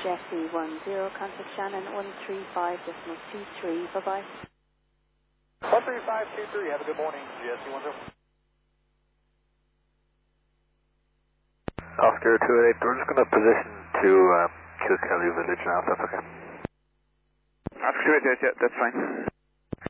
Jesse 10, contact Shannon 135.23, bye-bye. 13523, have a good morning, Jesse 10. Oscar 288, we're just going to position to Kilkelly Village now, if that's okay. Oscar 288, yeah, that's fine.